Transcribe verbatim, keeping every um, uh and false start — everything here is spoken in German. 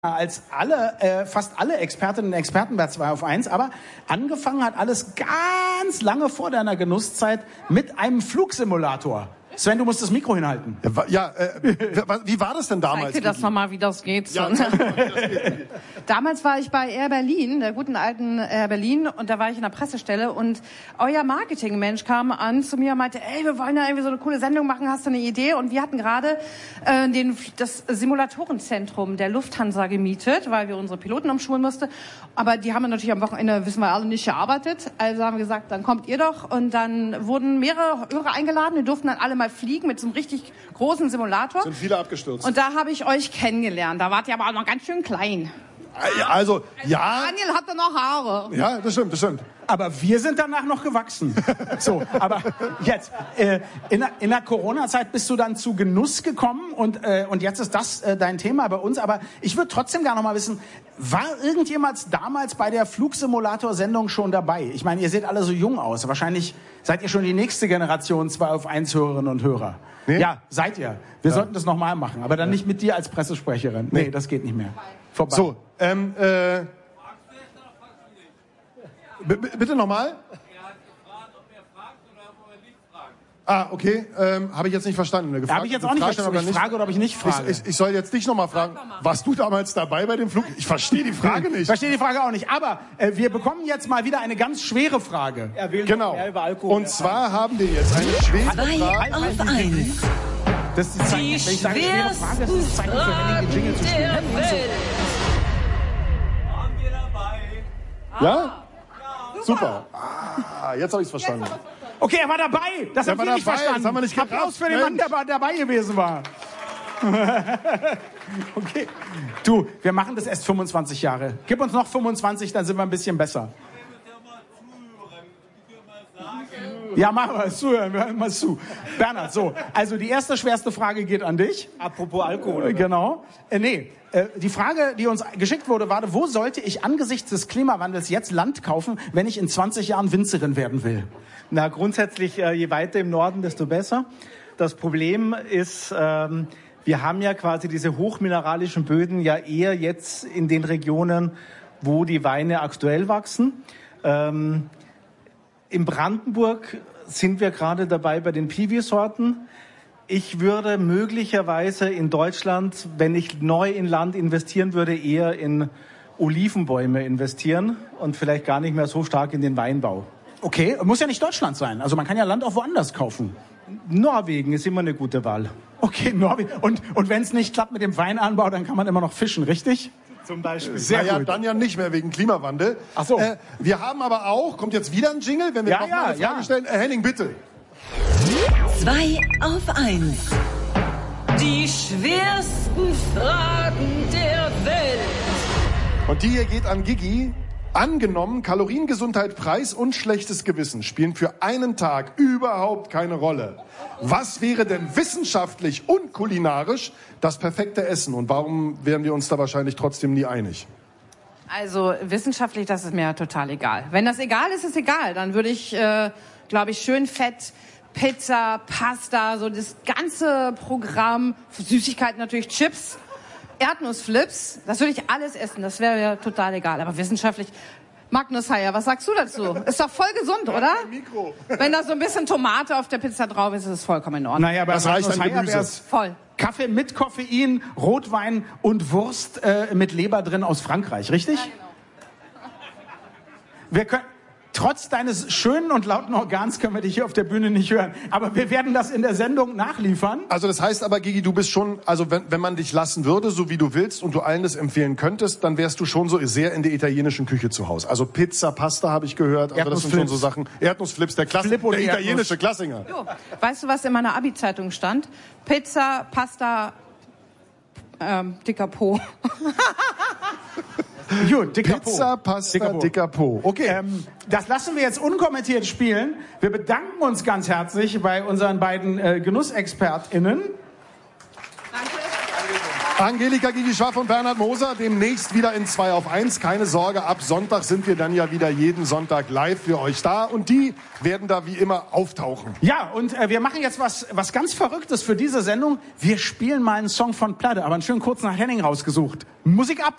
als alle, äh, fast alle Expertinnen und Experten bei zwei auf eins, aber angefangen hat alles ganz lange vor deiner Genusszeit mit einem Flugsimulator. Sven, du musst das Mikro hinhalten. Ja, ja äh, wie war das denn damals? Zeig dir das nochmal, wie das geht. Ja, zeig mal, wie das geht. Damals war ich bei Air Berlin, der guten alten Air Berlin, und da war ich in der Pressestelle und euer Marketingmensch kam an zu mir und meinte, ey, wir wollen da irgendwie so eine coole Sendung machen, hast du eine Idee? Und wir hatten gerade äh, den, das Simulatorenzentrum der Lufthansa gemietet, weil wir unsere Piloten umschulen mussten. Aber die haben natürlich am Wochenende, wissen wir alle, nicht gearbeitet. Also haben wir gesagt, dann kommt ihr doch. Und dann wurden mehrere Hörer eingeladen, die durften dann alle mal fliegen mit so einem richtig großen Simulator. Sind viele abgestürzt. Und da habe ich euch kennengelernt. Da wart ihr aber auch noch ganz schön klein. Also, ja. Daniel hatte noch Haare. Ja, das stimmt, das stimmt. Aber wir sind danach noch gewachsen. So, aber jetzt, äh, in, der, in der Corona-Zeit bist du dann zu Genuss gekommen und, äh, und jetzt ist das äh, dein Thema bei uns. Aber ich würde trotzdem gerne noch mal wissen, war irgendjemand damals bei der Flugsimulator-Sendung schon dabei? Ich meine, ihr seht alle so jung aus. Wahrscheinlich seid ihr schon die nächste Generation zwei auf eins Hörerinnen und Hörer. Nee? Ja, seid ihr. Wir ja. sollten das nochmal machen, aber dann ja. nicht mit dir als Pressesprecherin. Nee, nee, das geht nicht mehr. Vorbei. So, ähm, äh... B bitte nochmal? Ah, okay. Ähm, habe ich jetzt nicht verstanden. Habe ich jetzt auch nicht verstanden, ob ich frage oder ob ich nicht frage. Ich, ich, ich soll jetzt dich nochmal fragen. Warst du damals dabei bei dem Flug? Ich verstehe die Frage nicht. Ich verstehe die Frage auch nicht. Aber äh, wir bekommen jetzt mal wieder eine ganz schwere Frage. Genau. Und zwar haben wir jetzt eine schwere Frage. Auf eins. Das ist die Zeit, wenn ich sage schwere Frage, das ist Zeit für Henning den Jingle zu spielen. Ja? Super. Ah, jetzt habe ich es verstanden. Okay, er war dabei. Das haben wir nicht dabei. verstanden. Das haben wir nicht gerafft. Applaus für den Mann, der dabei gewesen war. Okay. Du, wir machen das erst fünfundzwanzig Jahre. Gib uns noch fünfundzwanzig, dann sind wir ein bisschen besser. Ja, machen wir es zuhören, wir hören mal zu. Bernhard, so, also die erste schwerste Frage geht an dich. Apropos Alkohol. Oder? Genau. Äh, nee, äh, die Frage, die uns geschickt wurde, war, wo sollte ich angesichts des Klimawandels jetzt Land kaufen, wenn ich in zwanzig Jahren Winzerin werden will? Na, grundsätzlich, äh, je weiter im Norden, desto besser. Das Problem ist, ähm, wir haben ja quasi diese hochmineralischen Böden ja eher jetzt in den Regionen, wo die Weine aktuell wachsen. Ähm, In Brandenburg sind wir gerade dabei bei den Piwi-Sorten. Ich würde möglicherweise in Deutschland, wenn ich neu in Land investieren würde, eher in Olivenbäume investieren und vielleicht gar nicht mehr so stark in den Weinbau. Okay, muss ja nicht Deutschland sein. Also man kann ja Land auch woanders kaufen. Norwegen ist immer eine gute Wahl. Okay, Norwegen. Und, und wenn es nicht klappt mit dem Weinanbau, dann kann man immer noch fischen, richtig? Zum Beispiel. Sehr naja, gut. Dann ja nicht mehr wegen Klimawandel. Ach so. Äh, wir haben aber auch, kommt jetzt wieder ein Jingle, wenn wir ja, noch mal eine ja, Frage ja. stellen. Äh, Henning, bitte. Zwei auf eins. Die schwersten Fragen der Welt. Und die hier geht an Gigi. Angenommen, Kaloriengesundheit, Preis und schlechtes Gewissen spielen für einen Tag überhaupt keine Rolle. Was wäre denn wissenschaftlich und kulinarisch das perfekte Essen? Und warum wären wir uns da wahrscheinlich trotzdem nie einig? Also wissenschaftlich, das ist mir total egal. Wenn das egal ist, ist egal. Dann würde ich, äh, glaube ich, schön fett, Pizza, Pasta, so das ganze Programm, Süßigkeiten natürlich, Chips, Erdnussflips, das würde ich alles essen, das wäre mir total egal. Aber wissenschaftlich, Magnus Heyer, was sagst du dazu? Ist doch voll gesund, oder? Mikro. Wenn da so ein bisschen Tomate auf der Pizza drauf ist, ist es vollkommen in Ordnung. Naja, aber das reicht Magnus an Heyer Gemüse. wär's Voll. Kaffee mit Koffein, Rotwein und Wurst äh, mit Leber drin aus Frankreich, richtig? Ja, genau. Wir können... Trotz deines schönen und lauten Organs können wir dich hier auf der Bühne nicht hören. Aber wir werden das in der Sendung nachliefern. Also das heißt aber, Gigi, du bist schon, also wenn, wenn man dich lassen würde, so wie du willst und du allen das empfehlen könntest, dann wärst du schon so sehr in der italienischen Küche zu Hause. Also Pizza, Pasta habe ich gehört. Also das sind schon so Sachen. Erdnussflips, der, Klasse, Flip oder der italienische Erdnuss. Klassiker. Jo. Weißt du, was in meiner Abi-Zeitung stand? Pizza, Pasta, ähm, dicker Po. Gut, dicker Pizza, Po. Pasta, dicker Po. dicker Po. Okay, ähm, das lassen wir jetzt unkommentiert spielen. Wir bedanken uns ganz herzlich bei unseren beiden äh, GenussexpertInnen. Danke. Angelika Gigi Schwaff und Bernhard Moser demnächst wieder in zwei auf eins. Keine Sorge, ab Sonntag sind wir dann ja wieder jeden Sonntag live für euch da. Und die werden da wie immer auftauchen. Ja, und äh, wir machen jetzt was, was ganz Verrücktes für diese Sendung. Wir spielen mal einen Song von Platte, aber einen schönen kurz nach Henning rausgesucht. Musik ab!